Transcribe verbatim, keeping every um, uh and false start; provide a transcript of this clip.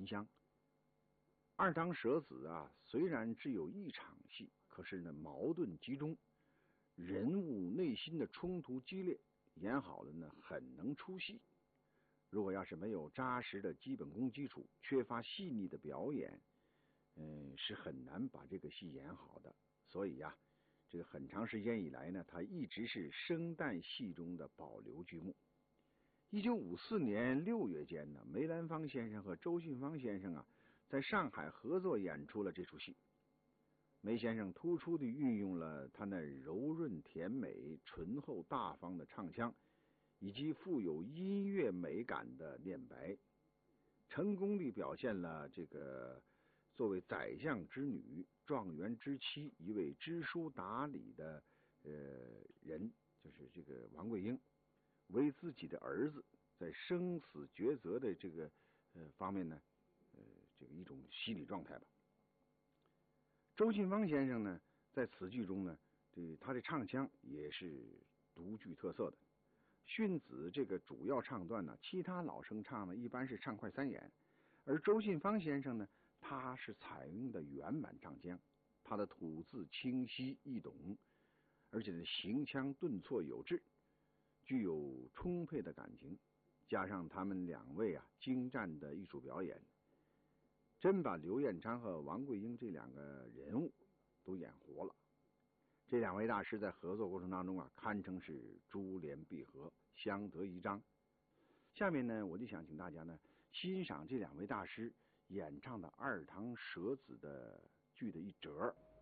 香。二堂舍子啊，虽然只有一场戏，可是呢矛盾集中，人物内心的冲突激烈，演好了呢很能出戏。如果要是没有扎实的基本功基础，缺乏细腻的表演，嗯，是很难把这个戏演好的。所以呀、啊，这个很长时间以来呢，它一直是生旦戏中的保留剧目。一九五四年六月间呢，梅兰芳先生和周信芳先生啊，在上海合作演出了这出戏。梅先生突出的运用了他那柔润甜美、醇厚大方的唱腔，以及富有音乐美感的念白，成功地表现了这个作为宰相之女、状元之妻一位知书达理的呃人，就是这个王桂英，为自己的儿子在生死抉择的这个呃方面呢，呃这个一种心理状态吧。周信芳先生呢，在此剧中呢，这他的唱腔也是独具特色的。训子这个主要唱段呢，其他老生唱呢一般是唱快三言，而周信芳先生呢，他是采用的圆满唱腔，他的吐字清晰易懂，而且呢行腔顿挫有致，具有充沛的感情，加上他们两位啊精湛的艺术表演，真把刘彦昌和王桂英这两个人物都演活了。这两位大师在合作过程当中啊，堪称是珠联璧合，相得益彰。下面呢，我就想请大家呢欣赏这两位大师演唱的二堂舍子的剧的一折。